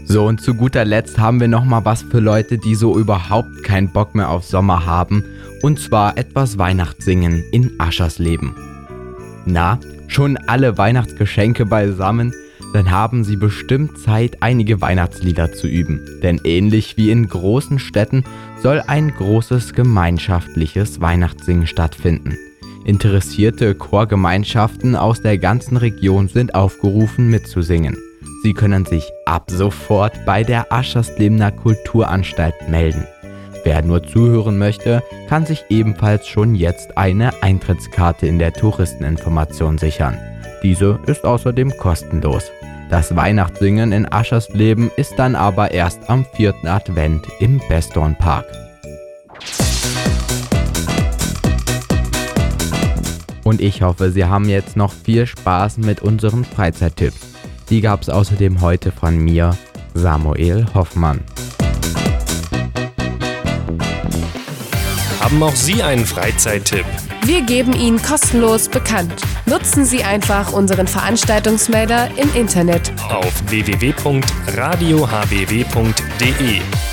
So, und zu guter Letzt haben wir nochmal was für Leute, die so überhaupt keinen Bock mehr auf Sommer haben. Und zwar etwas Weihnachtssingen in Aschersleben. Na, schon alle Weihnachtsgeschenke beisammen? Dann haben Sie bestimmt Zeit, einige Weihnachtslieder zu üben. Denn ähnlich wie in großen Städten soll ein großes gemeinschaftliches Weihnachtssingen stattfinden. Interessierte Chorgemeinschaften aus der ganzen Region sind aufgerufen mitzusingen. Sie können sich ab sofort bei der Ascherslebener Kulturanstalt melden. Wer nur zuhören möchte, kann sich ebenfalls schon jetzt eine Eintrittskarte in der Touristeninformation sichern. Diese ist außerdem kostenlos. Das Weihnachtssingen in Aschersleben ist dann aber erst am 4. Advent im Bestornpark. Und ich hoffe, Sie haben jetzt noch viel Spaß mit unseren Freizeittipps. Die gab es außerdem heute von mir, Samuel Hoffmann. Haben auch Sie einen Freizeittipp? Wir geben ihn kostenlos bekannt. Nutzen Sie einfach unseren Veranstaltungsmelder im Internet auf www.radiohbw.de.